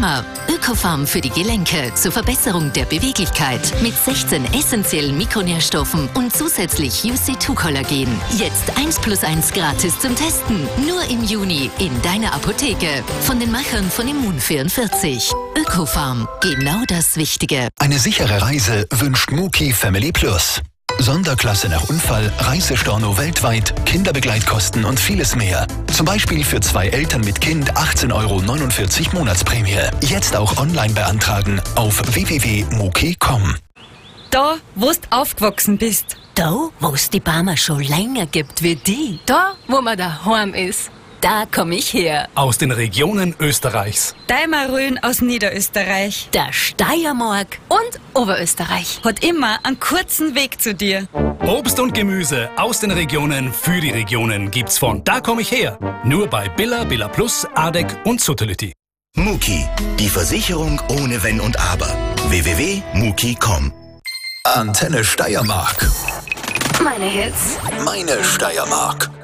Pharma. Ökofarm für die Gelenke zur Verbesserung der Beweglichkeit mit 16 essentiellen Mikronährstoffen und zusätzlich UC2-Kollagen. Jetzt 1+1 gratis zum Testen. Nur im Juni in deiner Apotheke. Von den Machern von Immun44. Ökofarm. Genau das Wichtige. Eine sichere Reise wünscht Muki Family Plus. Sonderklasse nach Unfall, Reisestorno weltweit, Kinderbegleitkosten und vieles mehr. Zum Beispiel für 2 Eltern mit Kind 18,49 € Monatsprämie. Jetzt auch online beantragen auf www.muki.com. Da, wo du aufgewachsen bist. Da, wo es die Barmer schon länger gibt wie die. Da, wo man daheim ist. Da komme ich her. Aus den Regionen Österreichs. Deimarön aus Niederösterreich. Der Steiermark. Und Oberösterreich. Hat immer einen kurzen Weg zu dir. Obst und Gemüse aus den Regionen für die Regionen gibt's von Da komm ich her. Nur bei Billa, Billa Plus, Adek und Suttility. Muki, die Versicherung ohne Wenn und Aber. www.muki.com. Antenne Steiermark. Meine Hits. Meine Steiermark.